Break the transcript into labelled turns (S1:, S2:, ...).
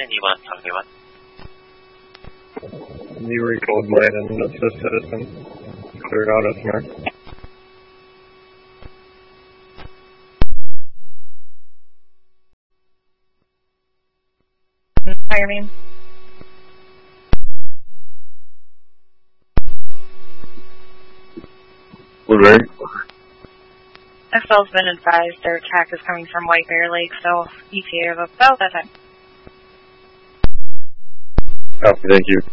S1: 2번 정리원.
S2: Leroy Goldmine and assist citizen. Cleared out as marked.
S3: Fire main.
S2: Blueberry.
S3: XL's been advised their attack is coming from White Bear Lake, so ETA of about that time.
S2: Copy, thank you.